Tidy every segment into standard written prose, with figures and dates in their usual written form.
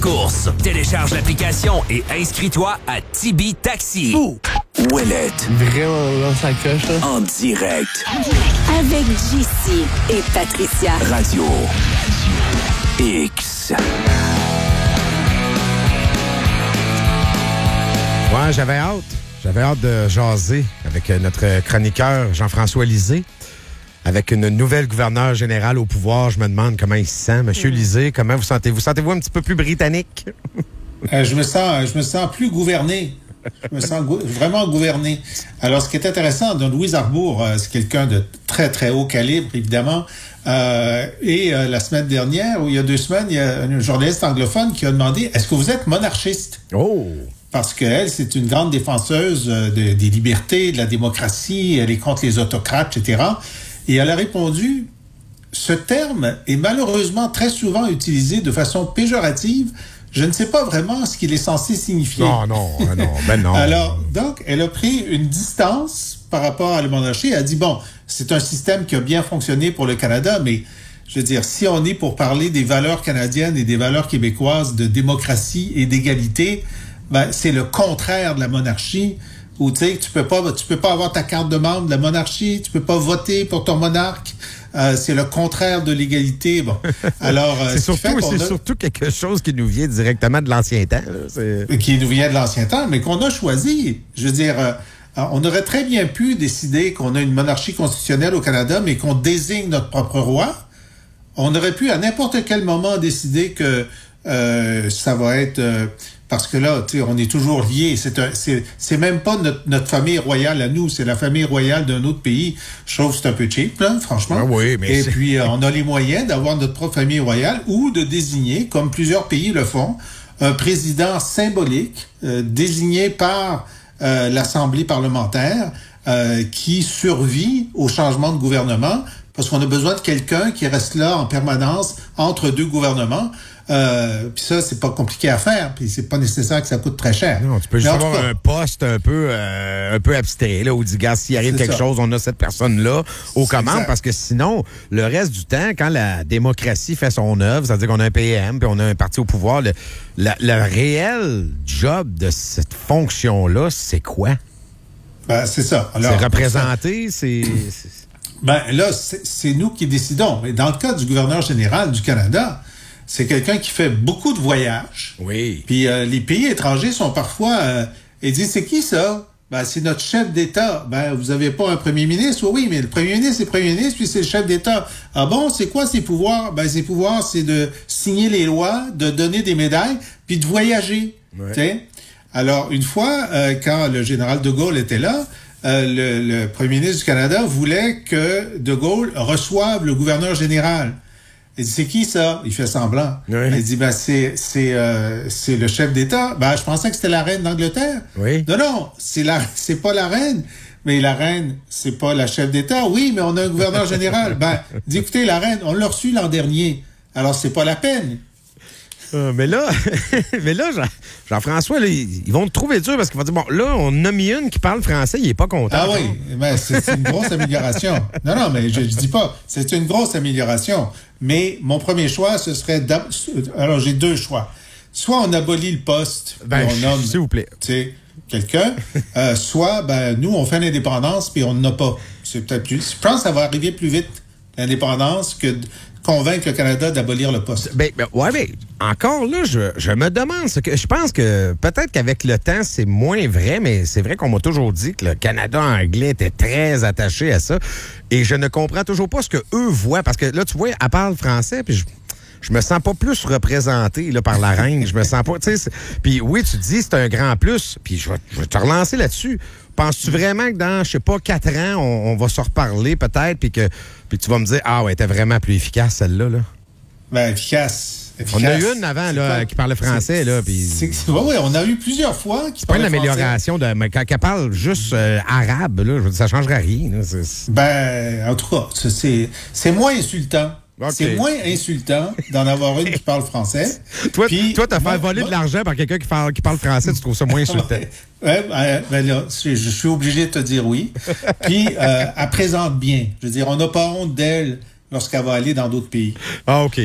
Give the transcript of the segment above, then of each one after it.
Course. Télécharge l'application et inscris-toi à Tibi Taxi. Ouellette. Vraiment dans sa coche, là. En direct. Avec JC et Patricia. Radio X. Ouais, j'avais hâte. J'avais hâte de jaser avec notre chroniqueur Jean-François Lisée. Avec une nouvelle gouverneure générale au pouvoir, je me demande comment il se sent. Monsieur Lisée, comment vous sentez-vous? Sentez-vous un petit peu plus britannique? Je me sens plus gouverné. Je me sens vraiment gouverné. Alors, ce qui est intéressant, Don Louise Arbour, c'est quelqu'un de très, très haut calibre, évidemment. La semaine dernière, ou il y a 2 semaines, il y a un journaliste anglophone qui a demandé « Est-ce que vous êtes monarchiste? » Oh! Parce qu'elle, c'est une grande défenseuse des libertés, de la démocratie, elle est contre les autocrates, etc. Et elle a répondu, ce terme est malheureusement très souvent utilisé de façon péjorative. Je ne sais pas vraiment ce qu'il est censé signifier. Non. Alors, donc, elle a pris une distance par rapport à la monarchie. Elle a dit, bon, c'est un système qui a bien fonctionné pour le Canada, mais je veux dire, si on est pour parler des valeurs canadiennes et des valeurs québécoises de démocratie et d'égalité, ben, c'est le contraire de la monarchie. Où tu sais, tu peux pas avoir ta carte de membre de la monarchie, tu peux pas voter pour ton monarque. C'est le contraire de l'égalité. Bon, alors c'est surtout quelque chose qui nous vient directement de l'ancien temps. Là. Qui nous vient de l'ancien temps, mais qu'on a choisi. Je veux dire, on aurait très bien pu décider qu'on a une monarchie constitutionnelle au Canada, mais qu'on désigne notre propre roi. On aurait pu à n'importe quel moment décider que ça va être parce que là, tu sais, on est toujours liés. C'est même pas notre famille royale à nous, c'est la famille royale d'un autre pays. Je trouve que c'est un peu cheap, là, franchement. Ah oui, mais et puis, on a les moyens d'avoir notre propre famille royale ou de désigner, comme plusieurs pays le font, un président symbolique désigné par l'Assemblée parlementaire qui survit au changement de gouvernement parce qu'on a besoin de quelqu'un qui reste là en permanence entre 2 gouvernements. Puis ça, c'est pas compliqué à faire, puis c'est pas nécessaire que ça coûte très cher. Non, tu peux juste avoir un poste un peu abstrait, là, où dit, gars, s'il arrive quelque chose, on a cette personne-là aux commandes, parce que sinon, le reste du temps, quand la démocratie fait son œuvre, c'est-à-dire qu'on a un PM, puis on a un parti au pouvoir, le réel job de cette fonction-là, c'est quoi? Ben, c'est ça. Alors, c'est représenter, Ben, là, c'est nous qui décidons. Et dans le cas du gouverneur général du Canada, c'est quelqu'un qui fait beaucoup de voyages. Oui. Puis les pays étrangers sont parfois... ils disent, c'est qui ça? Ben, c'est notre chef d'État. Ben, vous avez pas un premier ministre? Oui, mais le premier ministre, c'est le premier ministre, puis c'est le chef d'État. Ah bon, c'est quoi ses pouvoirs? Ben, ses pouvoirs, c'est de signer les lois, de donner des médailles, puis de voyager. Ouais. T'sais? Alors, une fois, quand le général de Gaulle était là, le premier ministre du Canada voulait que de Gaulle reçoive le gouverneur général. Il dit, c'est qui ça? Il fait semblant. Oui. Il dit, ben, c'est le chef d'État. Ben, je pensais que c'était la reine d'Angleterre. Oui. Non, c'est pas la reine. Mais la reine, c'est pas la chef d'État. Oui, mais on a un gouverneur général. Ben, dit, écoutez, la reine, on l'a reçue l'an dernier. Alors, c'est pas la peine. Mais là, Jean-François, là, ils vont te trouver dur parce qu'ils vont dire, bon, là, on a mis une qui parle français, il est pas content. Ah oui, ben, c'est une grosse amélioration. Non, mais je dis pas, c'est une grosse amélioration. Mais mon premier choix, ce serait... Alors, j'ai 2 choix. Soit on abolit le poste, ben, on nomme, s'il vous plaît, quelqu'un, soit, ben, nous, on fait l'indépendance, puis on n'a pas. C'est peut-être plus... Je pense que ça va arriver plus vite, l'indépendance, que convaincre le Canada d'abolir le poste. Mais encore là, je me demande ce que je pense que peut-être qu'avec le temps, c'est moins vrai, mais c'est vrai qu'on m'a toujours dit que le Canada anglais était très attaché à ça. Et je ne comprends toujours pas ce que eux voient. Parce que là, tu vois, elle parle français, puis je me sens pas plus représenté là, par la reine. Je me sens pas. Puis oui, tu dis c'est un grand plus. Puis je vais te relancer là-dessus. Penses-tu vraiment que dans, je sais pas, 4 ans, on va se reparler peut-être, puis tu vas me dire, ah ouais, elle était vraiment plus efficace celle-là, là? Ben, efficace. On a eu une avant là, qui parlait français, là. Oui, on a eu plusieurs fois qui parlaient français. C'est pas une amélioration, mais quand elle parle juste arabe, là, je veux dire, ça changerait rien. Là, ben, en tout cas, c'est moins insultant. Okay. C'est moins insultant d'en avoir une qui parle français. Toi, t'as fait voler de l'argent par quelqu'un qui parle français, tu trouves ça moins insultant? Ben là, je suis obligé de te dire oui. Puis, elle présente bien. Je veux dire, on n'a pas honte d'elle. lorsqu'elle va aller dans d'autres pays. Ah, OK.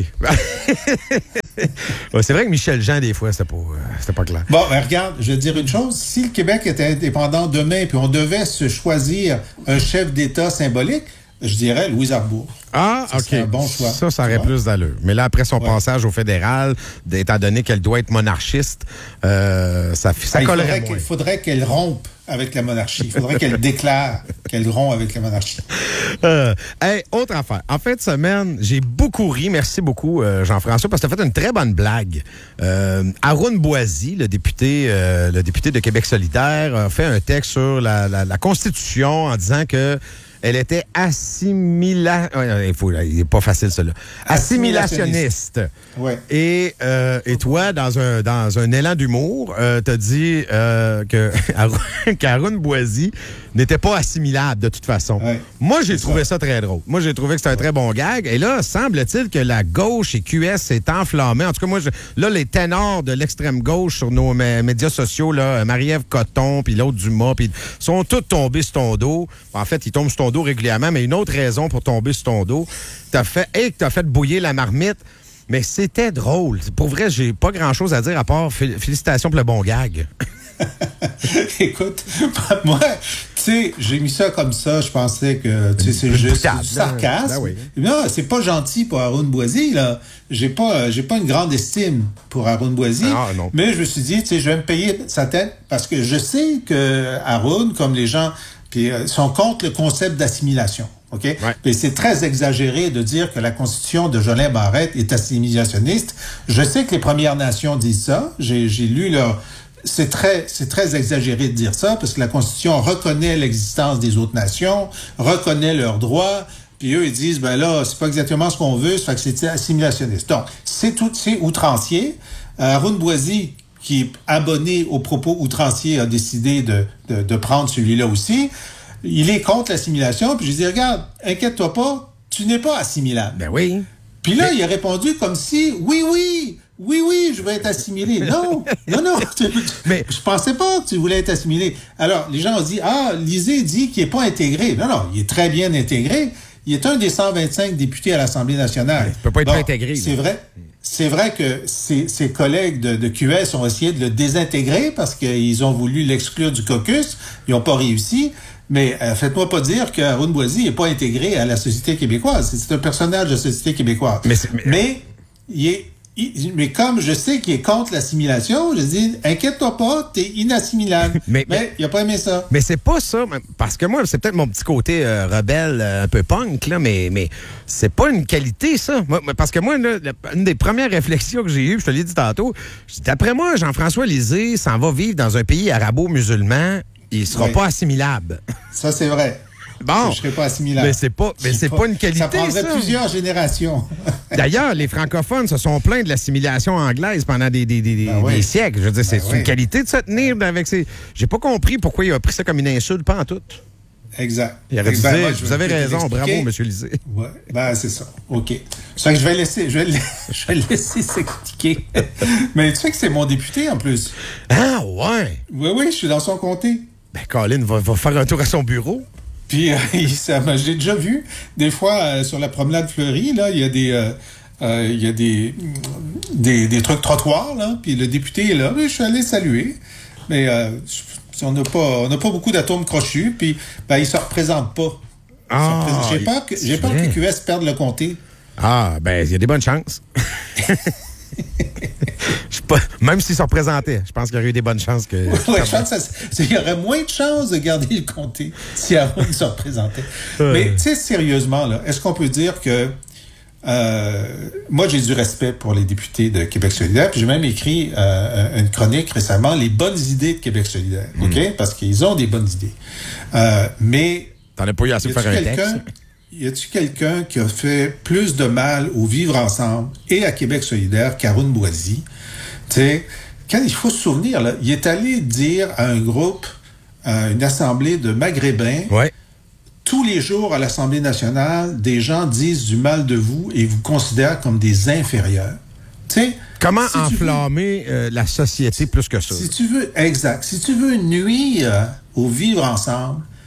Ouais, c'est vrai que Michel Jean, des fois, c'était pas clair. Bon, ben regarde, je vais te dire une chose. Si le Québec était indépendant demain, puis on devait se choisir un chef d'État symbolique, je dirais Louise Arbour. Ah, Ça OK. serait un bon choix. Ça aurait plus d'allure. Mais là, après son passage au fédéral, étant donné qu'elle doit être monarchiste, ça collerait moins. Il faudrait qu'elle rompe avec la monarchie. Il faudrait qu'elle déclare qu'elle rompt avec la monarchie. Autre affaire. En fin de semaine, j'ai beaucoup ri. Merci beaucoup, Jean-François, parce que tu as fait une très bonne blague. Arun Boisy, le député de Québec solidaire, a fait un texte sur la Constitution en disant que elle était il est pas facile, cela. Assimilationniste. Ouais. Et toi, dans un élan d'humour, t'as dit qu'Arun Boisy n'était pas assimilable de toute façon. Ouais, moi, j'ai trouvé ça très drôle. Moi, j'ai trouvé que c'était un très bon gag. Et là, semble-t-il que la gauche et QS s'est enflammée. En tout cas, moi, là, les ténors de l'extrême gauche sur nos médias sociaux, là, Marie-Ève Coton, puis l'autre Dumas, puis sont tous tombés sur ton dos. En fait, ils tombent sur ton dos régulièrement, mais une autre raison pour tomber sur ton dos, t'as fait bouillir la marmite. Mais c'était drôle. Pour vrai, j'ai pas grand-chose à dire à part félicitations pour le bon gag. Écoute, moi, tu sais, j'ai mis ça comme ça. Je pensais que, tu sais, c'est juste du sarcasme. Ben oui. Non, c'est pas gentil pour Arun Boisy, là. J'ai pas une grande estime pour Arun Boisy. Ah, non. Mais je me suis dit, tu sais, je vais me payer sa tête parce que je sais que Arun, comme les gens, puis sont contre le concept d'assimilation. OK? Ouais. Et c'est très exagéré de dire que la Constitution de Jolin Barrette est assimilationniste. Je sais que les Premières Nations disent ça. J'ai lu leur... C'est très exagéré de dire ça parce que la Constitution reconnaît l'existence des autres nations, reconnaît leurs droits, puis eux, ils disent, ben là, c'est pas exactement ce qu'on veut, ça fait que c'est assimilationniste. Donc, c'est outrancier. Arun Boisy, qui est abonné aux propos outranciers, a décidé de prendre celui-là aussi. Il est contre l'assimilation, puis je dis, regarde, inquiète-toi pas, tu n'es pas assimilable. Ben oui. Puis là, il a répondu comme si, oui, je vais être assimilé. Non. Mais je pensais pas que tu voulais être assimilé. Alors, les gens ont dit, Lisée dit qu'il n'est pas intégré. Non, il est très bien intégré. Il est un des 125 députés à l'Assemblée nationale. Il peut pas être intégré. C'est vrai. C'est vrai que ses collègues de QS ont essayé de le désintégrer parce qu'ils ont voulu l'exclure du caucus. Ils n'ont pas réussi. Mais faites-moi pas dire qu'Arun Boisy n'est pas intégré à la société québécoise. C'est un personnage de la société québécoise. Mais comme je sais qu'il est contre l'assimilation, je dis, inquiète-toi pas, t'es inassimilable. Mais il a pas aimé ça. Mais c'est pas ça, parce que moi, c'est peut-être mon petit côté rebelle, un peu punk, là, mais c'est pas une qualité, ça. Parce que moi, là, une des premières réflexions que j'ai eues, je te l'ai dit tantôt, d'après moi, Jean-François Lisée s'en va vivre dans un pays arabo-musulman, il sera pas assimilable. Ça, c'est vrai. Bon, je serais pas assimilable. Mais c'est pas une qualité, ça prendrait plusieurs générations. D'ailleurs, les francophones se sont plaints de l'assimilation anglaise pendant des siècles. Je veux dire, c'est une qualité de se tenir avec ces... J'ai pas compris pourquoi il a pris ça comme une insulte, pas en tout. Exact. Il aurait dû dire, vous avez raison, bravo, M. Lisée. Ouais, c'est ça. OK. C'est que je vais le laisser s'expliquer. Mais tu sais que c'est mon député, en plus. Ah, ouais? Oui, je suis dans son comté. Ben, Colin va faire un tour à son bureau. Puis, j'ai déjà vu, des fois, sur la promenade fleurie, là, il y a des trucs trottoirs, là, puis le député est là. Je suis allé saluer, mais on n'a pas beaucoup d'atomes crochus, puis il se représente pas. J'ai peur que le QS perde le comté. Ah, ben, il y a des bonnes chances. Même s'il se représentait, je pense qu'il y aurait eu des bonnes chances que... Oui, je pense qu'il y aurait moins de chances de garder le comté si Arun se représentait. Mais, tu sais, sérieusement, là, est-ce qu'on peut dire que... moi, j'ai du respect pour les députés de Québec solidaire, puis j'ai même écrit une chronique récemment, les bonnes idées de Québec solidaire, OK? Parce qu'ils ont des bonnes idées. Mais... T'en as pas eu assez pour faire un texte? Y a-tu quelqu'un qui a fait plus de mal au vivre ensemble et à Québec solidaire qu'Arun Boisy? Tu sais, il faut se souvenir, là, il est allé dire à un groupe, à une assemblée de Maghrébins, tous les jours à l'Assemblée nationale, des gens disent du mal de vous et vous considèrent comme des inférieurs. Tu sais, comment enflammer la société plus que ça? Si tu veux nuire au vivre ensemble,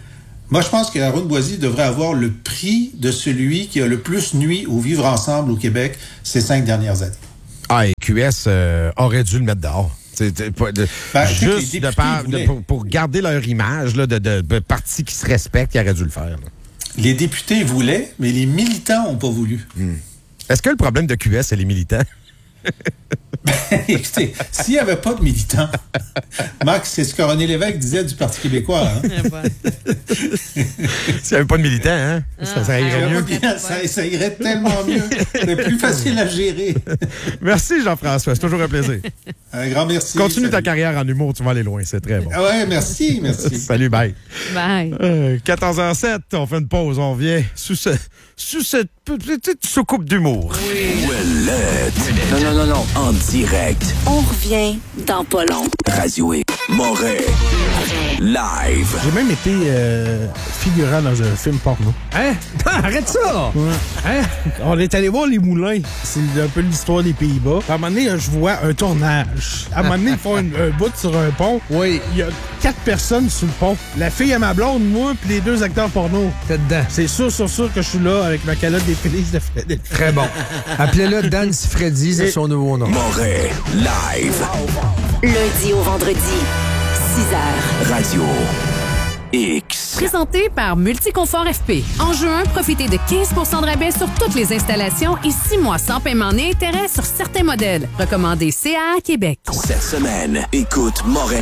Moi, je pense que Aaron Boisy devrait avoir le prix de celui qui a le plus nui au vivre ensemble au Québec ces 5 dernières années. Ah, et QS aurait dû le mettre dehors. Juste pour garder leur image là, de parti qui se respecte, ils auraient dû le faire. Là. Les députés voulaient, mais les militants n'ont pas voulu. Est-ce que le problème de QS, c'est les militants? Écoutez, s'il n'y avait pas de militants, Max, c'est ce que René Lévesque disait du Parti québécois. Hein? S'il n'y avait pas de militants, hein? Ça irait mieux. Ça irait tellement mieux. C'est plus facile à gérer. Merci, Jean-François. C'est toujours un plaisir. Un grand merci. Continue ta carrière en humour. Tu vas aller loin. C'est très bon. Ah ouais, merci. Salut, bye. Bye. 14h07, on fait une pause. On vient sous cette petite soucoupe d'humour. Oui. Non. En direct. On revient dans pas long. Radio X. Montréal. Live. J'ai même été figurant dans un film porno. Hein? Arrête ça! Ouais. Hein? On est allé voir les moulins. C'est un peu l'histoire des Pays-Bas. À un moment donné, je vois un tournage. À un moment donné, ils font un bout sur un pont. Oui. Il y a 4 personnes sur le pont. La fille à ma blonde, moi, puis les 2 acteurs porno. T'es dedans. C'est sûr que je suis là avec ma calotte des Félix de Fred. Très bon. Appelez-le Dan Freddy, c'est son nouveau nom. Montréal. Live. Lundi au vendredi, 6h. Radio X. Présenté par Multiconfort FP. En juin, profitez de 15 % de rabais sur toutes les installations et 6 mois sans paiement ni intérêt sur certains modèles. Recommandé CA Québec. Cette semaine, écoute Montréal.